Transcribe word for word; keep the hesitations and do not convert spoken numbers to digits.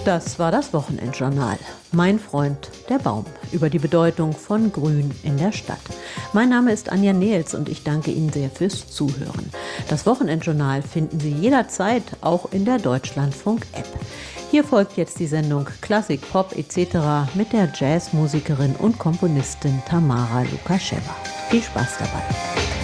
Das war das Wochenendjournal. Mein Freund, der Baum. Über die Bedeutung von Grün in der Stadt. Mein Name ist Anja Nehls und ich danke Ihnen sehr fürs Zuhören. Das Wochenendjournal finden Sie jederzeit auch in der Deutschlandfunk-App. Hier folgt jetzt die Sendung Klassik, Pop et cetera mit der Jazzmusikerin und Komponistin Tamara Lukascheva. Viel Spaß dabei.